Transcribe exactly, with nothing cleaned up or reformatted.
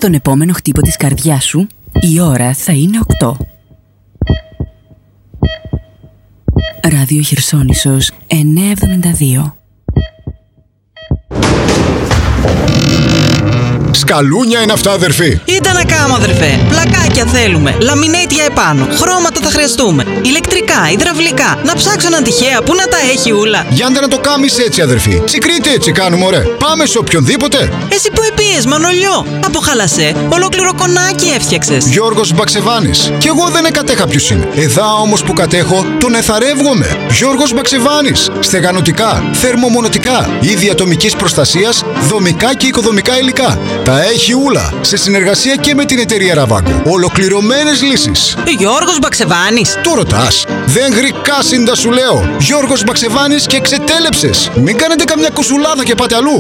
στον επόμενο χτύπο της καρδιάς σου, η ώρα θα είναι οκτώ. Ράδιο Χερσόνησος εννιακόσια εβδομήντα δύο. Σκαλούνια είναι αυτά, αδερφή. Ήταν να κάνω, αδερφέ. Πλακάκια θέλουμε. Λαμινέτια επάνω. Χρώματα θα χρειαστούμε. Ηλεκτρικά, υδραυλικά. Να ψάξω έναν τυχαία που να τα έχει ούλα. Γιάντε να το κάμεις έτσι, αδερφή. Συγκρίτη έτσι κάνουμε, ωραία. Πάμε σε οποιονδήποτε. Εσύ που επίες, Μανολιό. Από χαλασέ, ολόκληρο κονάκι έφτιαξες. Γιώργος Μπαξεβάνης. Κι εγώ δεν εκατέχα ποιος είναι. Εδά όμως που κατέχω, τον εθαρεύγομαι. Γιώργος Μπαξεβάνης. Στεγανοτικά, θερμομονωτικά, είδη ατομικής προστασίας, δομικά και οικοδομικά υλικά. Τα έχει ούλα. Σε συνεργασία και με την εταιρεία Ραβάγκο. Ολοκληρωμένες λύσεις. Γιώργος Μπαξεβάνης. Το ρωτάς. Δεν γρικάσιντα σου λέω. Γιώργος Μπαξεβάνης και ξετέλεψες. Μην κάνετε καμιά κουσουλάδα και πάτε αλλού.